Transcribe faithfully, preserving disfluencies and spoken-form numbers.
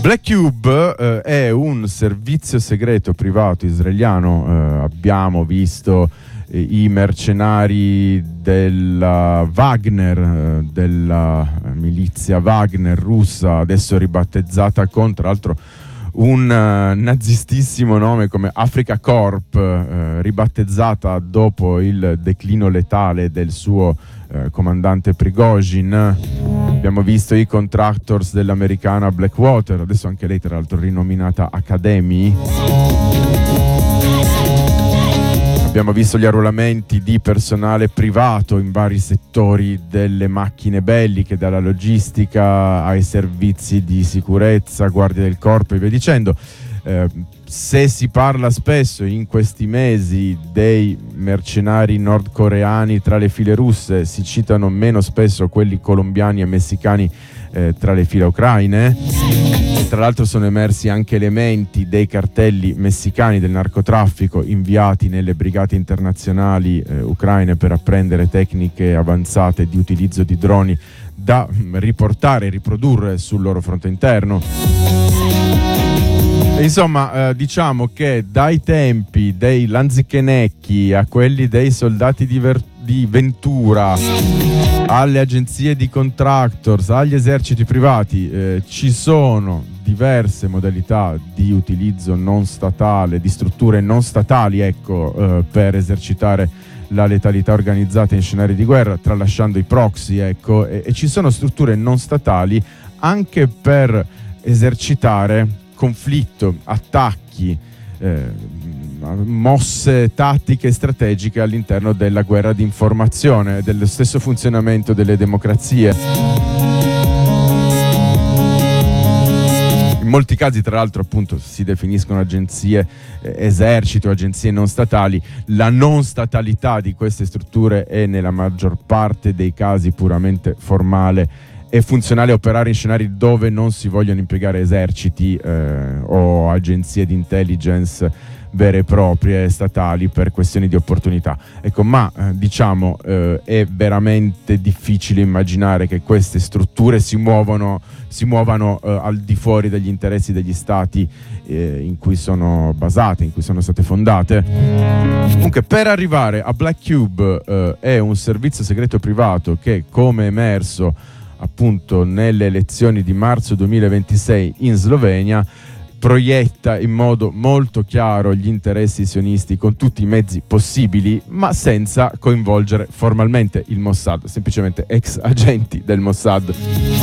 Black Cube eh, è un servizio segreto privato israeliano. Eh, abbiamo visto eh, i mercenari della Wagner, eh, della milizia Wagner russa, adesso ribattezzata con, tra l'altro, un uh, nazistissimo nome come Africa Corp, uh, ribattezzata dopo il declino letale del suo uh, comandante Prigozhin. Abbiamo visto i contractors dell'americana Blackwater, adesso anche lei tra l'altro rinominata Academy. Abbiamo visto gli arruolamenti di personale privato in vari settori delle macchine belliche, dalla logistica ai servizi di sicurezza, guardia del corpo e via dicendo. Eh, se si parla spesso in questi mesi dei mercenari nordcoreani tra le file russe, si citano meno spesso quelli colombiani e messicani eh, tra le file ucraine. Tra l'altro sono emersi anche elementi dei cartelli messicani del narcotraffico inviati nelle brigate internazionali eh, ucraine per apprendere tecniche avanzate di utilizzo di droni da riportare e riprodurre sul loro fronte interno. E insomma, eh, diciamo che dai tempi dei lanzichenecchi a quelli dei soldati di, ver- di Ventura, alle agenzie di contractors, agli eserciti privati, eh, ci sono diverse modalità di utilizzo non statale, di strutture non statali, ecco, eh, per esercitare la letalità organizzata in scenari di guerra, tralasciando i proxy, ecco, e, e ci sono strutture non statali anche per esercitare conflitto, attacchi, eh, mosse tattiche e strategiche all'interno della guerra di informazione, dello stesso funzionamento delle democrazie. In molti casi, tra l'altro, appunto, si definiscono agenzie eh, esercito, agenzie non statali. La non statalità di queste strutture è nella maggior parte dei casi puramente formale. È funzionale operare in scenari dove non si vogliono impiegare eserciti eh, o agenzie di intelligence vere e proprie statali per questioni di opportunità. Ecco, ma eh, diciamo eh, è veramente difficile immaginare che queste strutture si muovono, si muovano eh, al di fuori degli interessi degli stati eh, in cui sono basate, in cui sono state fondate. Comunque, per arrivare a Black Cube eh, è un servizio segreto privato che, come emerso appunto nelle elezioni di marzo duemilaventisei in Slovenia, proietta in modo molto chiaro gli interessi sionisti con tutti i mezzi possibili, ma senza coinvolgere formalmente il Mossad, semplicemente ex agenti del Mossad.